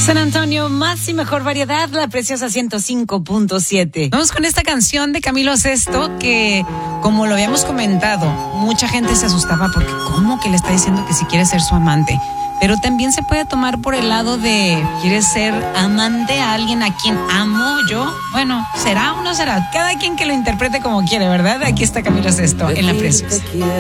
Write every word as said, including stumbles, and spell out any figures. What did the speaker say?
San Antonio, más y mejor variedad, la preciosa ciento cinco punto siete. Vamos con esta canción de Camilo Sesto que, como lo habíamos comentado, mucha gente se asustaba porque ¿cómo que le está diciendo que si quiere ser su amante? Pero también se puede tomar por el lado de ¿quieres ser amante a alguien a quien amo yo? Bueno, ¿será o no será? Cada quien que lo interprete como quiere, ¿verdad? Aquí está Camilo Sesto en La Preciosa.